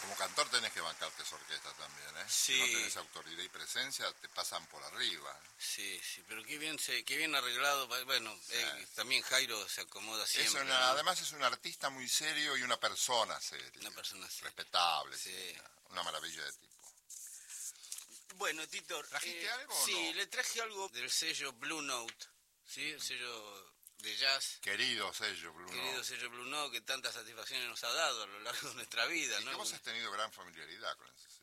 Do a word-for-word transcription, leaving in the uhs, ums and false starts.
como cantor tenés que bancarte esa orquesta también, ¿eh? Sí. Si no tenés autoridad y presencia, te pasan por arriba. Sí, sí, pero qué bien se, qué bien arreglado. Bueno, Sí. eh, también Jairo se acomoda Es siempre. una, ¿no? Además es un artista muy serio y una persona seria. Una persona seria. Respetable, Sí. sí, una, una maravilla de tipo. Bueno, Tito, ¿Trajiste eh, algo o sí, no? le traje algo del sello Blue Note, ¿sí? El sello de jazz. Querido sello, Blue Querido Note. sello Blue Note, que tantas satisfacciones nos ha dado a lo largo de nuestra vida, Y ¿no? que vos has tenido gran familiaridad con ese sello.